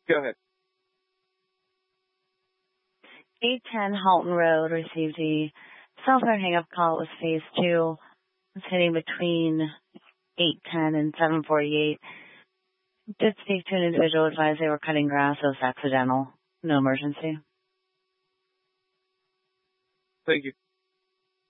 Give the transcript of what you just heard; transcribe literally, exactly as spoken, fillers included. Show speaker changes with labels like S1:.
S1: Go ahead.
S2: eight ten Halton Road received a cell phone hang-up call. It was phase two. It was hitting between eight ten and seven forty-eight. Did speak to an individual, advised they were cutting grass. It was accidental. No emergency.
S1: Thank you.